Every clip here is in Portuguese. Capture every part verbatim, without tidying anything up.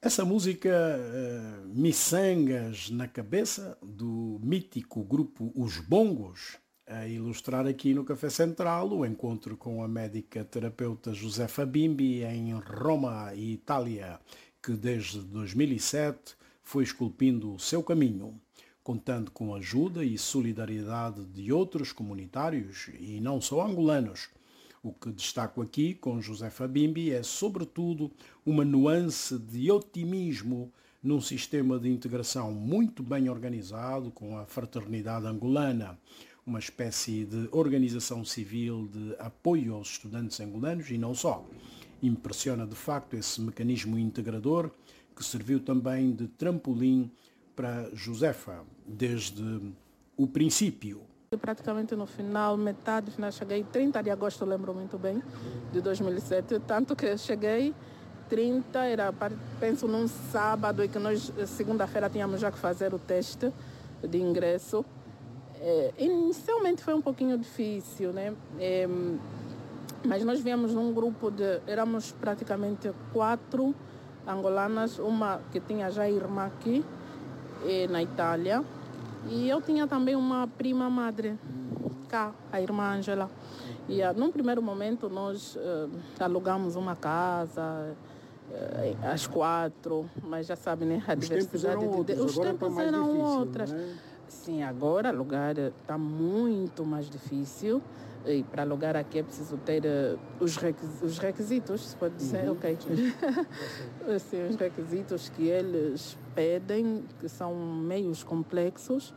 Essa música, eh, Miçangas na Cabeça, do mítico grupo Os Bongos, a ilustrar aqui no Café Central o encontro com a médica terapeuta Josefa Bimbi em Roma, Itália, que desde dois mil e sete foi esculpindo o seu caminho, contando com a ajuda e solidariedade de outros comunitários e não só angolanos. O que destaco aqui com Josefa Bimbi é, sobretudo, uma nuance de otimismo num sistema de integração muito bem organizado com a Fraternidade Angolana, uma espécie de organização civil de apoio aos estudantes angolanos e não só. Impressiona de facto esse mecanismo integrador que serviu também de trampolim para Josefa desde o princípio. Praticamente no final, metade do final, cheguei trinta de agosto, lembro muito bem, de dois mil e sete, tanto que cheguei trinta, era, penso, num sábado, e que nós, segunda-feira, tínhamos já que fazer o teste de ingresso. É, inicialmente foi um pouquinho difícil, né? É, mas nós viemos num grupo de, éramos praticamente quatro angolanas, uma que tinha já irmã aqui, e, na Itália, e eu tinha também uma prima madre, cá, a irmã Ângela. E uh, num primeiro momento nós uh, alugamos uma casa, uh, às quatro, mas já sabe, né? A Os diversidade tempos eram de... outros, Os agora tempos está mais eram difícil, outras. né? Sim, agora alugar está muito mais difícil. E para alugar aqui é preciso ter uh, os, requisitos, os requisitos, se pode dizer, Uhum. ok. Sim, os requisitos que eles pedem, que são meios complexos.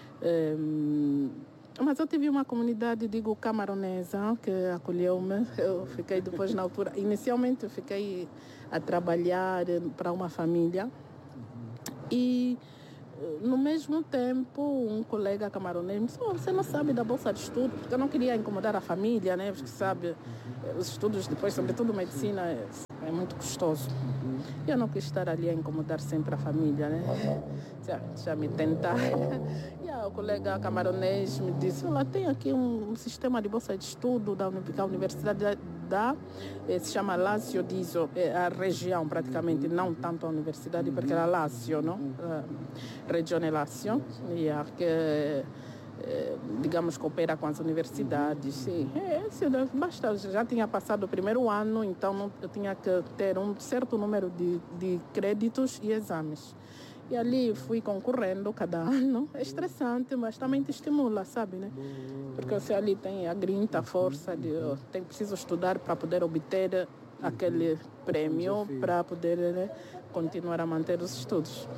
Um, mas eu tive uma comunidade, digo, camaronesa, que acolheu-me. Eu fiquei depois, na altura, inicialmente eu fiquei a trabalhar para uma família. E no mesmo tempo, um colega camaronês me disse: oh, você não sabe da bolsa de estudo? Porque eu não queria incomodar a família, né? Porque sabe, os estudos depois, sobretudo medicina, é, é muito custoso. E eu não quis estar ali a incomodar sempre a família, né? Já, já me tentar. E aí, o colega camaronês me disse: olha, tem aqui um, um sistema de bolsa de estudo da, da Universidade da, eh, se chama Lácio Diso, é a região praticamente, não tanto a universidade, porque era Lácio, não? Uh, Regione Lácio, e a que, eh, digamos, coopera com as universidades. Sim, é, basta, eu já tinha passado o primeiro ano, então não, eu tinha que ter um certo número de, de créditos e exames. E ali fui concorrendo cada ano. É estressante, mas também te estimula, sabe, né? Porque você ali tem a grinta, a força, de, oh, tem, preciso estudar para poder obter aquele prêmio, para poder, né, continuar a manter os estudos.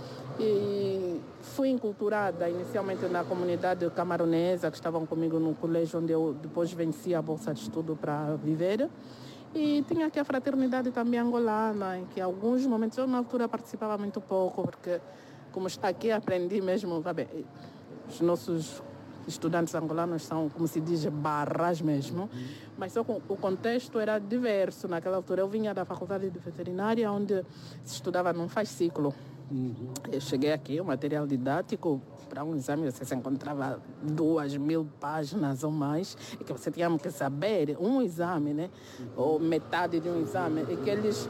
E fui enculturada inicialmente na comunidade camaronesa, que estavam comigo no colégio, onde eu depois venci a bolsa de estudo para viver. E tinha aqui a fraternidade também angolana, em que em alguns momentos, eu na altura participava muito pouco, porque como está aqui aprendi mesmo, sabe, os nossos estudantes angolanos são, como se diz, barras mesmo, mas só com, o contexto era diverso. Naquela altura eu vinha da faculdade de veterinária, onde se estudava num fascículo. Uhum. Eu cheguei aqui, o material didático, para um exame você se encontrava duas mil páginas ou mais, e que você tinha que saber um exame, né? Uhum. Ou metade de um exame, e que eles,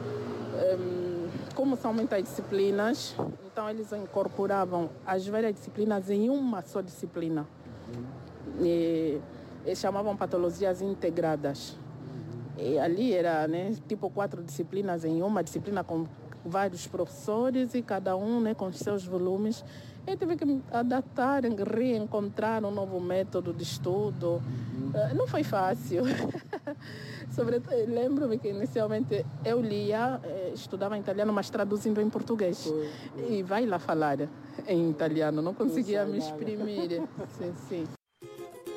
um, como são muitas disciplinas, então eles incorporavam as várias disciplinas em uma só disciplina. Uhum. E eles chamavam patologias integradas. Uhum. E ali era, né, tipo quatro disciplinas em uma disciplina com vários professores e cada um, né, com os seus volumes. Eu tive que me adaptar, reencontrar um novo método de estudo. Uhum. Uh, não foi fácil. Sobretudo, lembro-me que inicialmente eu lia, estudava em italiano, mas traduzindo em português. Foi, foi. E vai lá falar em italiano, não conseguia me exprimir. Sim, sim.